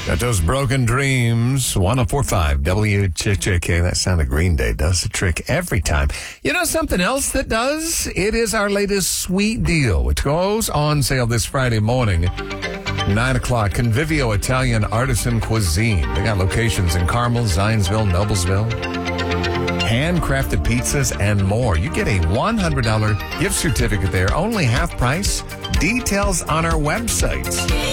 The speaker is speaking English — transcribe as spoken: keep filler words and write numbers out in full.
Got those broken dreams. one oh four point five W J J K. That sound of Green Day does the trick every time. You know something else that does? It is our latest sweet deal, which goes on sale this Friday morning, nine o'clock. Convivio Italian Artisan Cuisine. They got locations in Carmel, Zionsville, Noblesville. Handcrafted pizzas and more. You get a one hundred dollars gift certificate there, only half price. Details on our website.